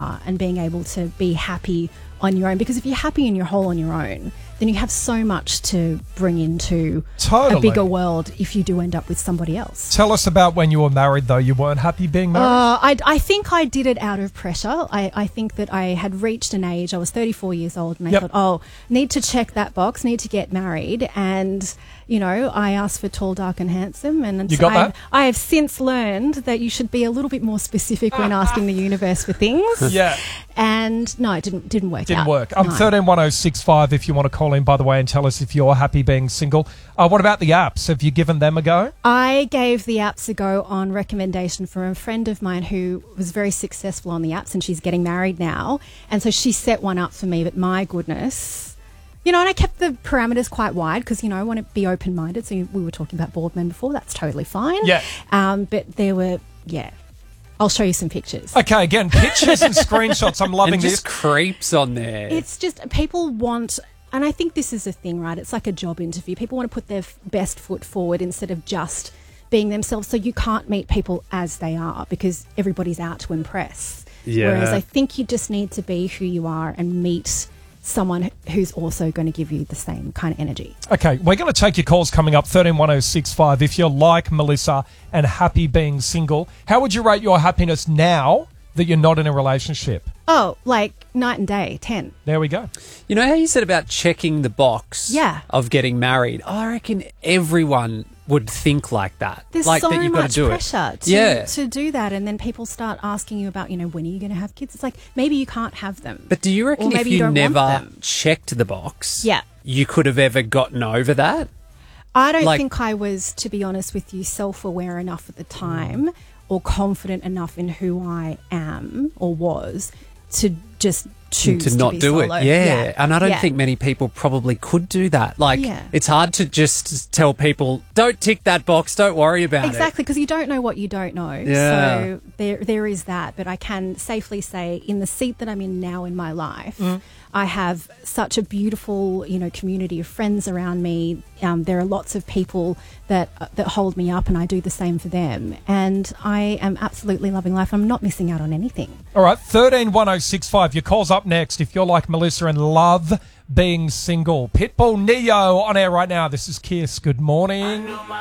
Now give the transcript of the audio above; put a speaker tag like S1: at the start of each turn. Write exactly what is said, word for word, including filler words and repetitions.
S1: are and being able to be happy on your own. Because if you're happy and you're whole on your own, then you have so much to bring into
S2: Totally.
S1: a bigger world if you do end up with somebody else.
S2: Tell us about when you were married, though. You weren't happy being married?
S1: Uh, I, I think I did it out of pressure. I, I think that I had reached an age, I was thirty-four years old, and I
S2: Yep.
S1: thought, oh, need to check that box, need to get married. And, you know, I asked for tall, dark and handsome. And
S2: You got
S1: I,
S2: that?
S1: I have since learned that you should be a little bit more specific when asking the universe for things.
S2: Yeah.
S1: And no, it didn't, didn't work
S2: Didn't
S1: out.
S2: work. I'm
S1: No.
S2: thirteen one oh six five if you want to call in, by the way, and tell us if you're happy being single. Uh, what about the apps? Have you given them a go?
S1: I gave the apps a go on recommendation from a friend of mine who was very successful on the apps, and she's getting married now. And so she set one up for me, but my goodness. You know, and I kept the parameters quite wide because, you know, I want to be open-minded. So we were talking about bald men before. That's totally fine.
S2: Yeah.
S1: Um, but there were, yeah. I'll show you some pictures.
S2: Okay, again, pictures and screenshots. I'm loving
S3: And just
S2: this.
S3: creeps on there.
S1: It's just people want, and I think this is a thing, right? It's like a job interview. People want to put their f- best foot forward instead of just being themselves. So you can't meet people as they are because everybody's out to impress.
S3: Yeah.
S1: Whereas I think you just need to be who you are and meet someone who's also going to give you the same kind of energy.
S2: Okay, we're going to take your calls coming up, thirteen one oh six five. If you're like Melissa and happy being single, how would you rate your happiness now that you're not in a relationship?
S1: Oh, like night and day, ten.
S2: There we go.
S3: You know how you said about checking the box
S1: Yeah.
S3: of getting married? I reckon everyone would think like that.
S1: There's
S3: like
S1: so
S3: that you've got
S1: much
S3: to do
S1: pressure
S3: it.
S1: to,
S3: yeah.
S1: to do that, and then people start asking you about, you know, when are you going to have kids? It's like maybe you can't have them.
S3: But do you reckon
S1: Or
S3: if
S1: maybe
S3: you,
S1: you don't want
S3: never
S1: them.
S3: checked the box,
S1: Yeah.
S3: you could have ever gotten over that?
S1: I don't
S3: like-
S1: think I was, to be honest with you, self-aware enough at the time or confident enough in who I am or was to just choose
S3: to not
S1: be
S3: do
S1: solo.
S3: it. Yeah. And I don't
S1: Yeah.
S3: think many people probably could do that. Like,
S1: Yeah.
S3: it's hard to just tell people, don't tick that box, don't worry about it.
S1: Exactly, because you don't know what you don't know.
S3: Yeah.
S1: So there, there is that. But I can safely say, in the seat that I'm in now in my life, I have such a beautiful, you know, community of friends around me. Um, there are lots of people that uh, that hold me up, and I do the same for them. And I am absolutely loving life. I'm not missing out on anything.
S2: All right, thirteen one oh six five. Your call's up next if you're like Melissa and love being single. Pitbull Neo on air right now. This is Kiss. Good morning.